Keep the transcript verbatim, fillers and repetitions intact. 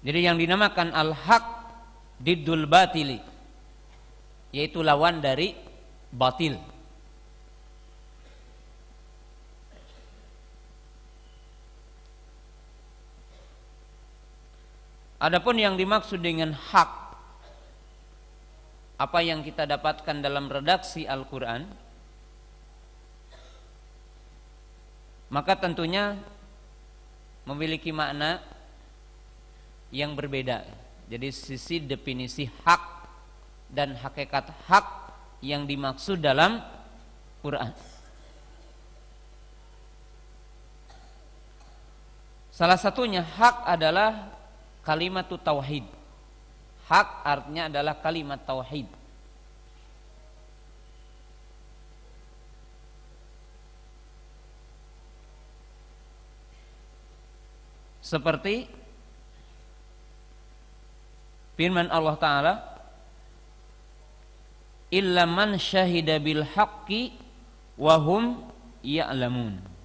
Jadi yang dinamakan al-haq diddul batili, yaitu lawan dari batil. Adapun yang dimaksud dengan hak, apa yang kita dapatkan dalam redaksi Al-Quran, maka tentunya memiliki makna yang berbeda. Jadi sisi definisi hak dan hakikat hak yang dimaksud dalam Quran. Salah satunya hak adalah kalimat tauhid. Hak artinya adalah kalimat tauhid. Seperti firman Allah Ta'ala, illa man syahida bil haqqi wa hum ya'lamun.